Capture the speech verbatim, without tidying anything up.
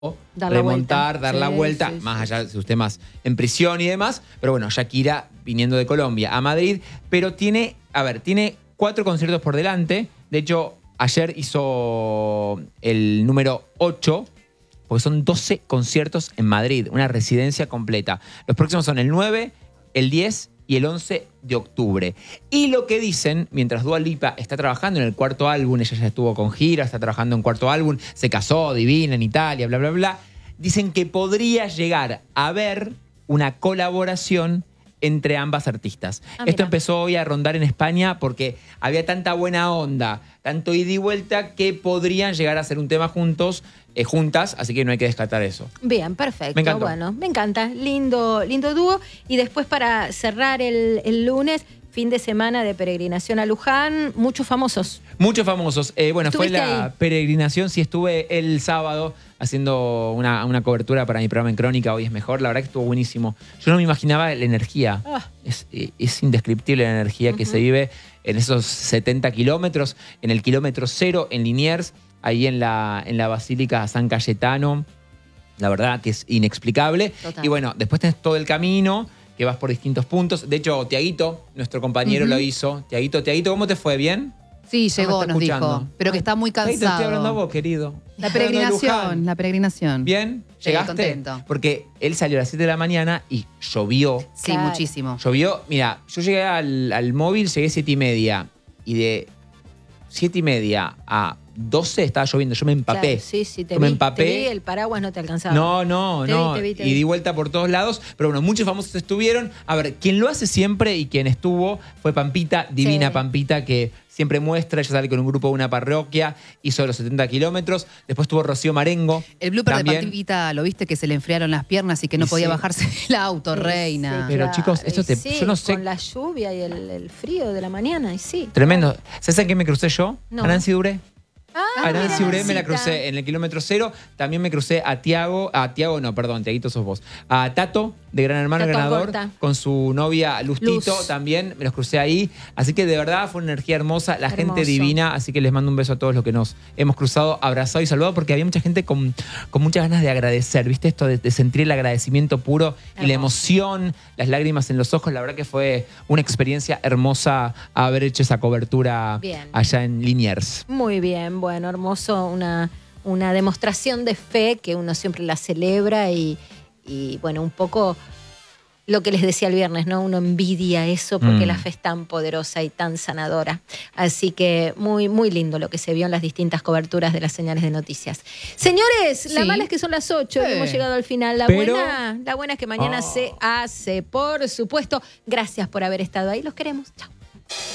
dar la remontar, vuelta. dar Sí, la vuelta, sí, más sí. allá de sus temas en prisión y demás. Pero bueno, Shakira viniendo de Colombia a Madrid, pero tiene, a ver, tiene cuatro conciertos por delante. De hecho, ayer hizo el número ocho, porque son doce conciertos en Madrid, una residencia completa. Los próximos son el nueve, el diez y el once de octubre. Y lo que dicen, mientras Dua Lipa está trabajando en el cuarto álbum, ella ya estuvo con gira, está trabajando en cuarto álbum, se casó, divina, en Italia, bla, bla, bla, dicen que podría llegar a haber una colaboración entre ambas artistas. Ah, Esto mira. empezó hoy a rondar en España porque había tanta buena onda, tanto ida y vuelta, que podrían llegar a hacer un tema juntos, eh, juntas, así que no hay que descartar eso. Bien, perfecto. Me encantó. Bueno, me encanta. Lindo, lindo dúo. Y después, para cerrar el, el lunes, fin de semana de peregrinación a Luján, muchos famosos. Muchos famosos. Eh, bueno, fue ¿Estuviste la ahí? peregrinación. Sí, estuve el sábado haciendo una, una cobertura para mi programa en Crónica, Hoy es Mejor. La verdad que estuvo buenísimo. Yo no me imaginaba la energía. Ah. Es, es indescriptible la energía que Ujú. se vive en esos setenta kilómetros, en el kilómetro cero, en Liniers, ahí en la, en la Basílica San Cayetano. La verdad que es inexplicable. Total. Y bueno, después tenés todo el camino, que vas por distintos puntos. De hecho, Tiaguito, nuestro compañero, Ujú. lo hizo. Tiaguito, Tiaguito, ¿cómo te fue? ¿Bien? Sí, No llegó, me está nos escuchando. dijo. Pero que está muy Tiaguito, estoy hablando a cansado. vos, querido. La Estoy hablando de peregrinación, Luján. la peregrinación. ¿Bien? Sí, ¿Llegaste? contento. Porque él salió a las siete de la mañana y llovió. Sí, Claro. muchísimo. Llovió. Mira, yo llegué al, al móvil, llegué siete y media. Y de siete y media a doce estaba lloviendo. Yo me empapé. Claro, sí, sí, te Yo vi, me empapé. te vi, el paraguas no te alcanzaba. No, no, Te vi, no. te vi, te y vi. di vuelta por todos lados. Pero bueno, muchos famosos estuvieron. A ver, quien lo hace siempre y quien estuvo fue Pampita, divina Sí. Pampita, que siempre muestra. Ella sale con un grupo de una parroquia, hizo los setenta kilómetros. Después tuvo Rocío Marengo. El blooper también. de Pampita, ¿lo viste? Que se le enfriaron las piernas y que no Y podía sí. bajarse del auto, Sí, reina. sí, Pero, claro. chicos, esto Y te- sí, yo no sé- con la lluvia y el, el frío de la mañana, y sí. Tremendo. ¿Sabes a quién me crucé yo? No. A Nancy Duré. Ah, A mira, Nancy Duré me la Nancita. crucé en el kilómetro cero. También me crucé a Tiago, a Tiago no, perdón, Tiaguito sos vos. A Tato, de Gran Hermano Tato Ganador, Alcorta. con su novia Lustito Luz. también, me los crucé ahí. Así que de verdad fue una energía hermosa, la Hermoso. gente divina, así que les mando un beso a todos los que nos hemos cruzado, abrazado y saludado, porque había mucha gente con, con muchas ganas de agradecer, ¿viste? Esto de, de sentir el agradecimiento puro y la Hermoso. emoción, las lágrimas en los ojos. La verdad que fue una experiencia hermosa haber hecho esa cobertura Bien. allá en Liniers. Muy bien, bueno, hermoso, una, una demostración de fe que uno siempre la celebra y, y, bueno, un poco lo que les decía el viernes, ¿no? Uno envidia eso porque Mm. la fe es tan poderosa y tan sanadora. Así que muy, muy lindo lo que se vio en las distintas coberturas de las señales de noticias. Señores, la Sí. mala es que son las ocho, Sí. hemos llegado al final. La, Pero- buena, la buena es que mañana Oh. se hace, por supuesto. Gracias por haber estado ahí, los queremos. Chao.